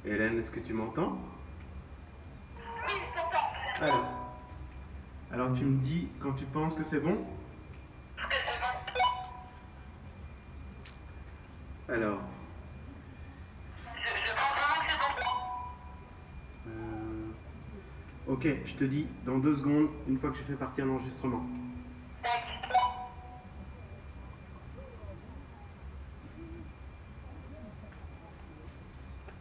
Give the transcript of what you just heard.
Hélène, est-ce que tu m'entends? Oui, je t'entends. Alors tu me dis quand tu penses que c'est bon? Que c'est bon. Alors, Je pense vraiment que c'est bon. ok, je te dis dans 2 secondes, une fois que j'ai fait partir l'enregistrement. Tac.